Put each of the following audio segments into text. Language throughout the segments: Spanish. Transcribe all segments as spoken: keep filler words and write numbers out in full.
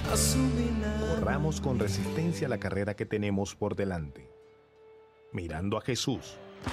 a su milagro. Corramos con resistencia la carrera que tenemos por delante, mirando a Jesús,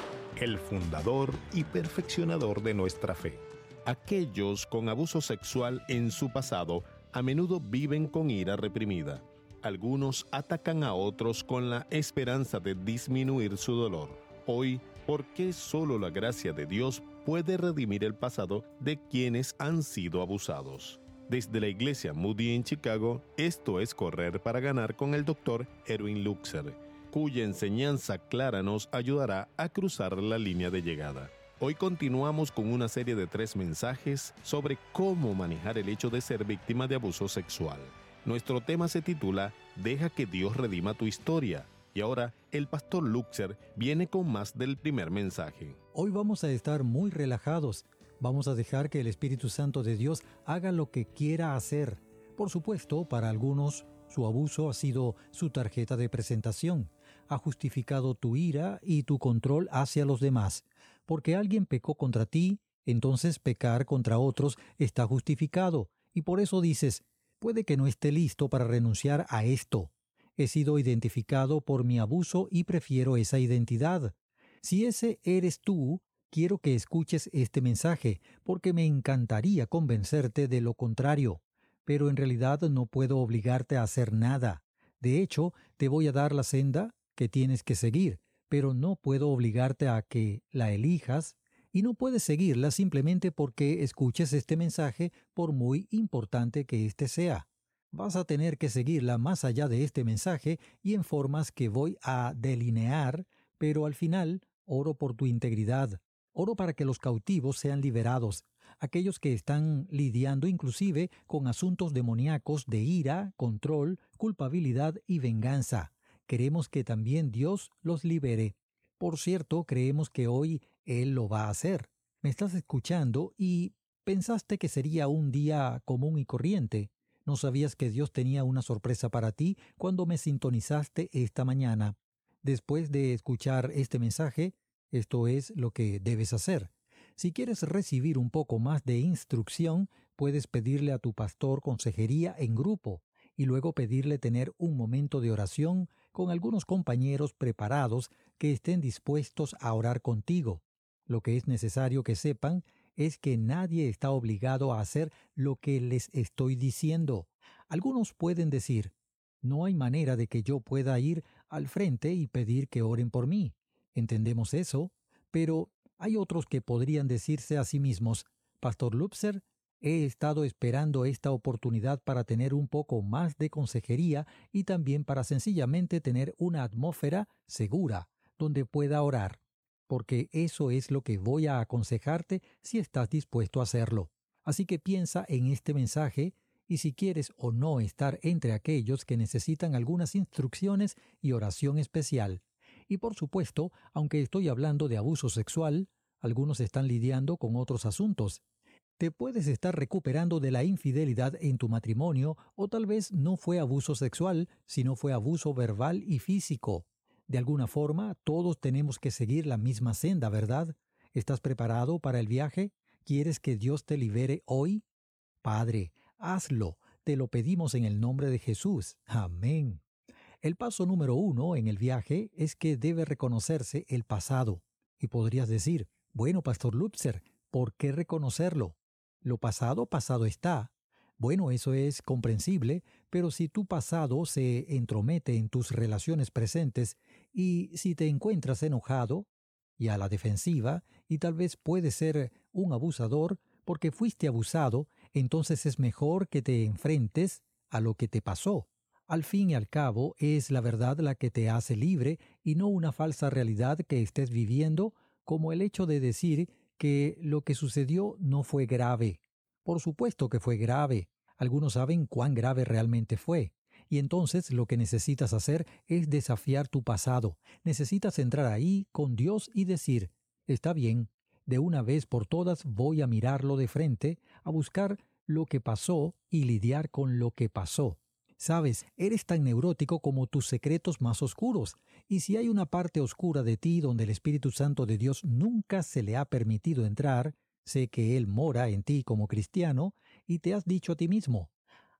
el fundador y perfeccionador de nuestra fe. Aquellos con abuso sexual en su pasado a menudo viven con ira reprimida. Algunos atacan a otros con la esperanza de disminuir su dolor. Hoy, ¿por qué solo la gracia de Dios puede redimir el pasado de quienes han sido abusados? Desde la iglesia Moody en Chicago, esto es Correr para Ganar con el doctor Erwin Lutzer, cuya enseñanza clara nos ayudará a cruzar la línea de llegada. Hoy continuamos con una serie de tres mensajes sobre cómo manejar el hecho de ser víctima de abuso sexual. Nuestro tema se titula Deja que Dios redima tu historia. Y ahora, el pastor Lutzer viene con más del primer mensaje. Hoy vamos a estar muy relajados. Vamos a dejar que el Espíritu Santo de Dios haga lo que quiera hacer. Por supuesto, para algunos, su abuso ha sido su tarjeta de presentación. Ha justificado tu ira y tu control hacia los demás. Porque alguien pecó contra ti, entonces pecar contra otros está justificado. Y por eso dices, puede que no esté listo para renunciar a esto. He sido identificado por mi abuso y prefiero esa identidad. Si ese eres tú, quiero que escuches este mensaje, porque me encantaría convencerte de lo contrario. Pero en realidad no puedo obligarte a hacer nada. De hecho, te voy a dar la senda que tienes que seguir, pero no puedo obligarte a que la elijas, y no puedes seguirla simplemente porque escuches este mensaje, por muy importante que éste sea. Vas a tener que seguirla más allá de este mensaje y en formas que voy a delinear, pero al final oro por tu integridad. Oro para que los cautivos sean liberados, aquellos que están lidiando inclusive con asuntos demoníacos de ira, control, culpabilidad y venganza. Queremos que también Dios los libere. Por cierto, creemos que hoy Él lo va a hacer. Me estás escuchando y pensaste que sería un día común y corriente. No sabías que Dios tenía una sorpresa para ti cuando me sintonizaste esta mañana. Después de escuchar este mensaje, esto es lo que debes hacer. Si quieres recibir un poco más de instrucción, puedes pedirle a tu pastor consejería en grupo y luego pedirle tener un momento de oración con algunos compañeros preparados que estén dispuestos a orar contigo. Lo que es necesario que sepan es que nadie está obligado a hacer lo que les estoy diciendo. Algunos pueden decir, no hay manera de que yo pueda ir al frente y pedir que oren por mí. Entendemos eso, pero hay otros que podrían decirse a sí mismos, Pastor Lutzer, he estado esperando esta oportunidad para tener un poco más de consejería y también para sencillamente tener una atmósfera segura donde pueda orar, porque eso es lo que voy a aconsejarte si estás dispuesto a hacerlo. Así que piensa en este mensaje y si quieres o no estar entre aquellos que necesitan algunas instrucciones y oración especial. Y por supuesto, aunque estoy hablando de abuso sexual, algunos están lidiando con otros asuntos. Te puedes estar recuperando de la infidelidad en tu matrimonio o tal vez no fue abuso sexual, sino fue abuso verbal y físico. De alguna forma, todos tenemos que seguir la misma senda, ¿verdad? ¿Estás preparado para el viaje? ¿Quieres que Dios te libere hoy? Padre, hazlo. Te lo pedimos en el nombre de Jesús. Amén. El paso número uno en el viaje es que debe reconocerse el pasado. Y podrías decir, bueno, Pastor Lutzer, ¿por qué reconocerlo? Lo pasado, pasado está. Bueno, eso es comprensible, pero si tu pasado se entromete en tus relaciones presentes y si te encuentras enojado y a la defensiva y tal vez puedes ser un abusador porque fuiste abusado, entonces es mejor que te enfrentes a lo que te pasó. Al fin y al cabo, es la verdad la que te hace libre y no una falsa realidad que estés viviendo, como el hecho de decir que lo que sucedió no fue grave. Por supuesto que fue grave. Algunos saben cuán grave realmente fue. Y entonces lo que necesitas hacer es desafiar tu pasado. Necesitas entrar ahí con Dios y decir, está bien, de una vez por todas voy a mirarlo de frente, a buscar lo que pasó y lidiar con lo que pasó. Sabes, eres tan neurótico como tus secretos más oscuros, y si hay una parte oscura de ti donde el Espíritu Santo de Dios nunca se le ha permitido entrar, sé que Él mora en ti como cristiano, y te has dicho a ti mismo,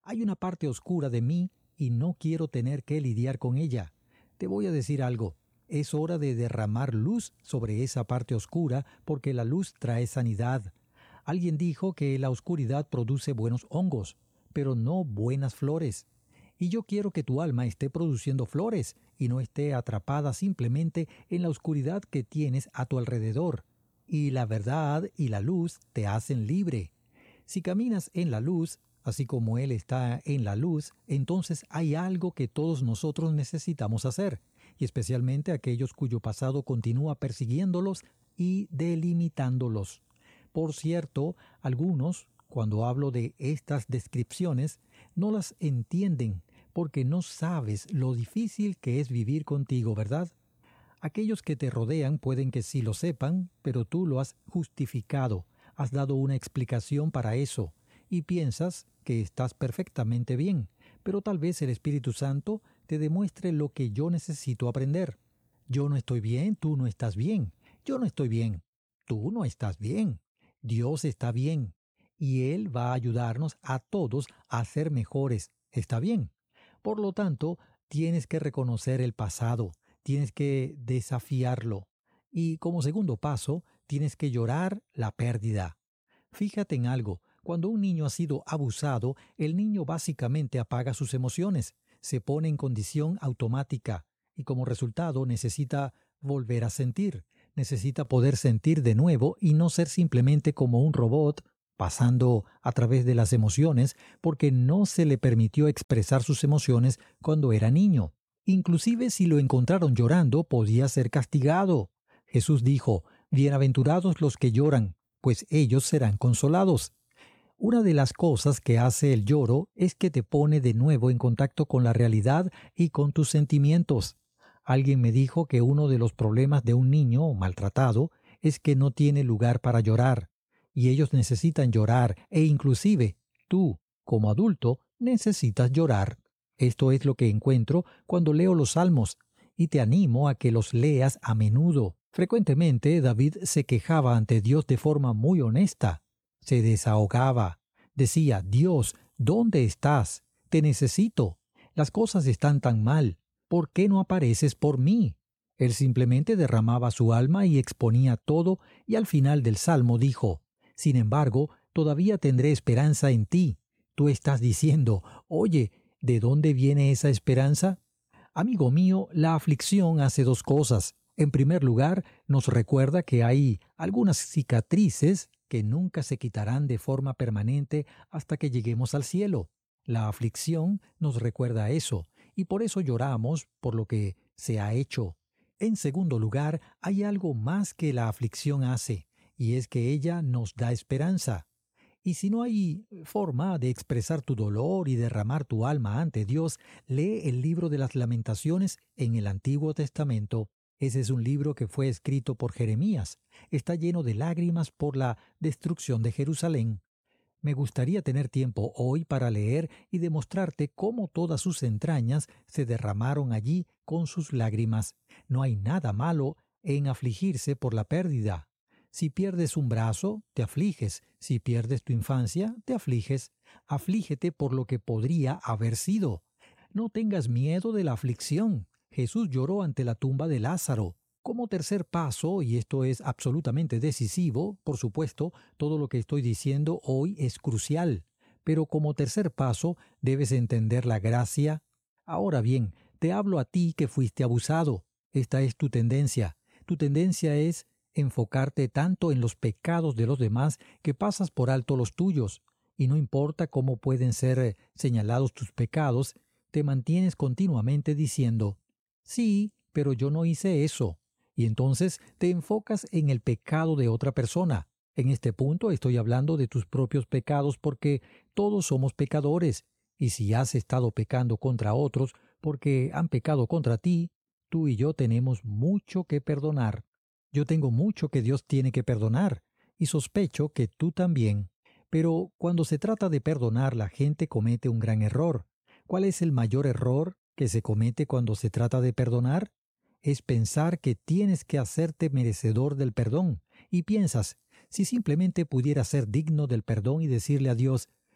Hay una parte oscura de mí y no quiero tener que lidiar con ella. Te voy a decir algo. Es hora de derramar luz sobre esa parte oscura porque la luz trae sanidad. Alguien dijo que la oscuridad produce buenos hongos, pero no buenas flores. Y yo quiero que tu alma esté produciendo flores y no esté atrapada simplemente en la oscuridad que tienes a tu alrededor. Y la verdad y la luz te hacen libre. Si caminas en la luz, así como Él está en la luz, entonces hay algo que todos nosotros necesitamos hacer, y especialmente aquellos cuyo pasado continúa persiguiéndolos y delimitándolos. Por cierto, algunos, cuando hablo de estas descripciones, no las entienden porque no sabes lo difícil que es vivir contigo, ¿verdad? Aquellos que te rodean pueden que sí lo sepan, pero tú lo has justificado, has dado una explicación para eso, y piensas que estás perfectamente bien, pero tal vez el Espíritu Santo te demuestre lo que yo necesito aprender. Yo no estoy bien, tú no estás bien. Yo no estoy bien, tú no estás bien. Dios está bien, y Él va a ayudarnos a todos a ser mejores. ¿Está bien? Por lo tanto, tienes que reconocer el pasado, tienes que desafiarlo. Y como segundo paso, tienes que llorar la pérdida. Fíjate en algo. Cuando un niño ha sido abusado, el niño básicamente apaga sus emociones, se pone en condición automática y como resultado necesita volver a sentir, necesita poder sentir de nuevo y no ser simplemente como un robot pasando a través de las emociones porque no se le permitió expresar sus emociones cuando era niño. Inclusive si lo encontraron llorando, podía ser castigado. Jesús dijo, «Bienaventurados los que lloran, pues ellos serán consolados». Una de las cosas que hace el lloro es que te pone de nuevo en contacto con la realidad y con tus sentimientos. Alguien me dijo que uno de los problemas de un niño maltratado es que no tiene lugar para llorar, y ellos necesitan llorar, e inclusive tú, como adulto, necesitas llorar. Esto es lo que encuentro cuando leo los Salmos, y te animo a que los leas a menudo. Frecuentemente David se quejaba ante Dios de forma muy honesta. Se desahogaba. Decía, «Dios, ¿dónde estás? Te necesito. Las cosas están tan mal. ¿Por qué no apareces por mí?» Él simplemente derramaba su alma y exponía todo, y al final del salmo dijo, «Sin embargo, todavía tendré esperanza en ti». Tú estás diciendo, «Oye, ¿de dónde viene esa esperanza?» Amigo mío, la aflicción hace dos cosas. En primer lugar, nos recuerda que hay algunas cicatrices que nunca se quitarán de forma permanente hasta que lleguemos al cielo. La aflicción nos recuerda eso, y por eso lloramos por lo que se ha hecho. En segundo lugar, hay algo más que la aflicción hace, y es que ella nos da esperanza. Y si no hay forma de expresar tu dolor y derramar tu alma ante Dios, lee el libro de las Lamentaciones en el Antiguo Testamento. Ese es un libro que fue escrito por Jeremías. Está lleno de lágrimas por la destrucción de Jerusalén. Me gustaría tener tiempo hoy para leer y demostrarte cómo todas sus entrañas se derramaron allí con sus lágrimas. No hay nada malo en afligirse por la pérdida. Si pierdes un brazo, te afliges. Si pierdes tu infancia, te afliges. Aflígete por lo que podría haber sido. No tengas miedo de la aflicción. Jesús lloró ante la tumba de Lázaro. Como tercer paso, y esto es absolutamente decisivo, por supuesto, todo lo que estoy diciendo hoy es crucial, pero como tercer paso debes entender la gracia. Ahora bien, te hablo a ti que fuiste abusado. Esta es tu tendencia. Tu tendencia es enfocarte tanto en los pecados de los demás que pasas por alto los tuyos, y no importa cómo pueden ser señalados tus pecados, te mantienes continuamente diciendo, «Sí, pero yo no hice eso». Y entonces te enfocas en el pecado de otra persona. En este punto estoy hablando de tus propios pecados porque todos somos pecadores. Y si has estado pecando contra otros porque han pecado contra ti, tú y yo tenemos mucho que perdonar. Yo tengo mucho que Dios tiene que perdonar y sospecho que tú también. Pero cuando se trata de perdonar, la gente comete un gran error. ¿Cuál es el mayor error que se comete cuando se trata de perdonar? Es pensar que tienes que hacerte merecedor del perdón. Y piensas, si simplemente pudiera ser digno del perdón y decirle a Dios,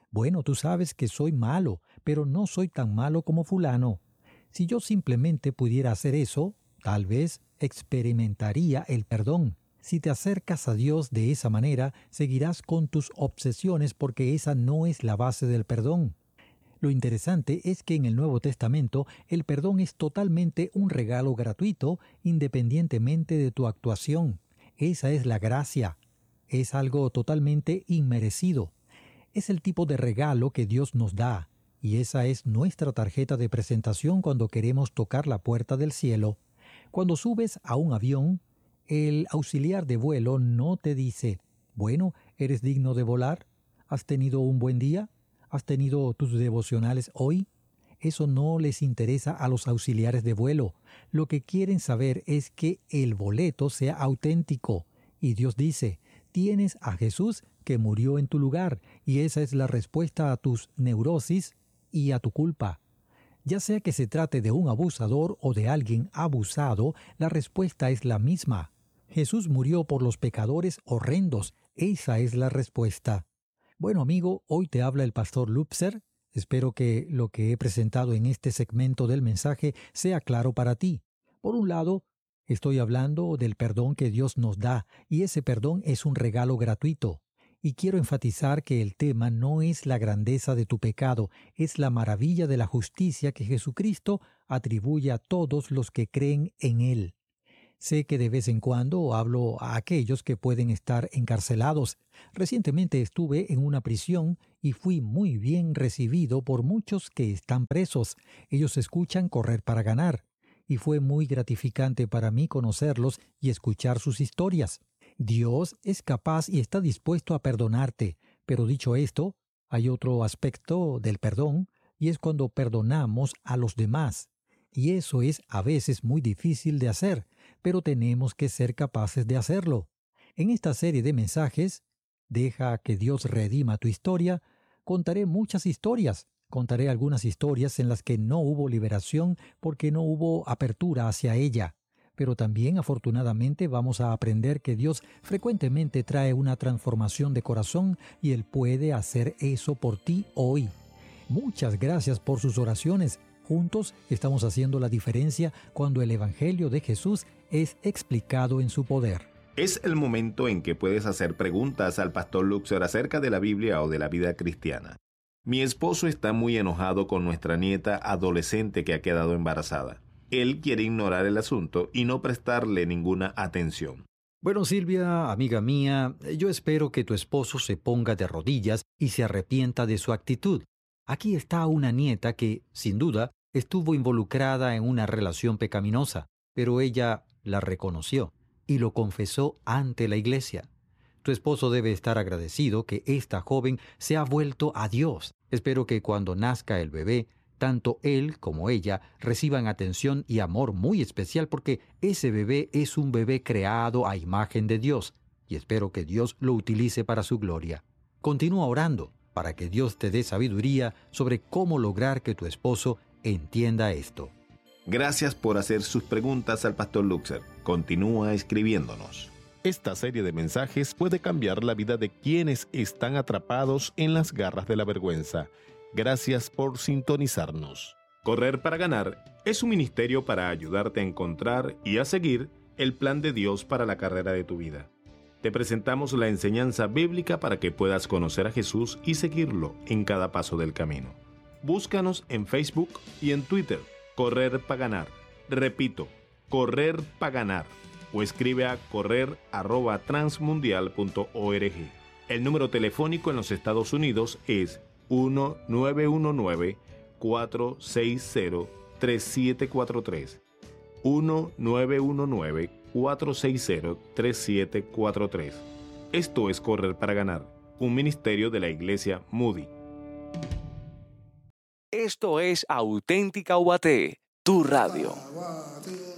Bueno, tú sabes que soy malo, pero no soy tan malo como fulano. Si yo simplemente pudiera hacer eso, tal vez experimentaría el perdón. Si te acercas a Dios de esa manera, seguirás con tus obsesiones porque esa no es la base del perdón. Lo interesante es que en el Nuevo Testamento el perdón es totalmente un regalo gratuito independientemente de tu actuación. Esa es la gracia. Es algo totalmente inmerecido. Es el tipo de regalo que Dios nos da, y esa es nuestra tarjeta de presentación cuando queremos tocar la puerta del cielo. Cuando subes a un avión, el auxiliar de vuelo no te dice, bueno, ¿eres digno de volar? ¿Has tenido un buen día? ¿Has tenido tus devocionales hoy? Eso no les interesa a los auxiliares de vuelo. Lo que quieren saber es que el boleto sea auténtico. Y Dios dice, tienes a Jesús que murió en tu lugar, y esa es la respuesta a tus neurosis y a tu culpa. Ya sea que se trate de un abusador o de alguien abusado, la respuesta es la misma. Jesús murió por los pecadores horrendos. Esa es la respuesta. Bueno, amigo, hoy te habla el pastor Lupser. Espero que lo que he presentado en este segmento del mensaje sea claro para ti. Por un lado, estoy hablando del perdón que Dios nos da, y ese perdón es un regalo gratuito. Y quiero enfatizar que el tema no es la grandeza de tu pecado, es la maravilla de la justicia que Jesucristo atribuye a todos los que creen en Él. Sé que de vez en cuando hablo a aquellos que pueden estar encarcelados. Recientemente estuve en una prisión y fui muy bien recibido por muchos que están presos. Ellos escuchan Correr para Ganar, y fue muy gratificante para mí conocerlos y escuchar sus historias. Dios es capaz y está dispuesto a perdonarte, pero dicho esto, hay otro aspecto del perdón, y es cuando perdonamos a los demás. Y eso es a veces muy difícil de hacer, pero tenemos que ser capaces de hacerlo. En esta serie de mensajes, Deja que Dios redima tu historia, contaré muchas historias. Contaré algunas historias en las que no hubo liberación porque no hubo apertura hacia ella. Pero también, afortunadamente, vamos a aprender que Dios frecuentemente trae una transformación de corazón y Él puede hacer eso por ti hoy. Muchas gracias por sus oraciones. Juntos estamos haciendo la diferencia cuando el Evangelio de Jesús es explicado en su poder. Es el momento en que puedes hacer preguntas al pastor Luxer acerca de la Biblia o de la vida cristiana. Mi esposo está muy enojado con nuestra nieta adolescente que ha quedado embarazada. Él quiere ignorar el asunto y no prestarle ninguna atención. Bueno, Silvia, amiga mía, yo espero que tu esposo se ponga de rodillas y se arrepienta de su actitud. Aquí está una nieta que, sin duda, estuvo involucrada en una relación pecaminosa, pero ella la reconoció y lo confesó ante la iglesia. Tu esposo debe estar agradecido que esta joven se ha vuelto a Dios. Espero que cuando nazca el bebé, tanto él como ella reciban atención y amor muy especial porque ese bebé es un bebé creado a imagen de Dios y espero que Dios lo utilice para su gloria. Continúa orando para que Dios te dé sabiduría sobre cómo lograr que tu esposo entienda esto. Gracias por hacer sus preguntas al pastor Luxer. Continúa escribiéndonos. Esta serie de mensajes puede cambiar la vida de quienes están atrapados en las garras de la vergüenza. Gracias por sintonizarnos. Correr para Ganar es un ministerio para ayudarte a encontrar y a seguir el plan de Dios para la carrera de tu vida. Te presentamos la enseñanza bíblica para que puedas conocer a Jesús y seguirlo en cada paso del camino. Búscanos en Facebook y en Twitter, Correr para Ganar. Repito, Correr para Ganar. O escribe a correr arroba transmundial punto org. El número telefónico en los Estados Unidos es uno nueve uno nueve, cuatro seis cero, tres siete cuatro tres. uno nueve uno nueve, cuatro seis cero, tres siete cuatro tres. Esto es Correr para Ganar, un ministerio de la Iglesia Moody. Esto es Auténtica U A T, tu radio.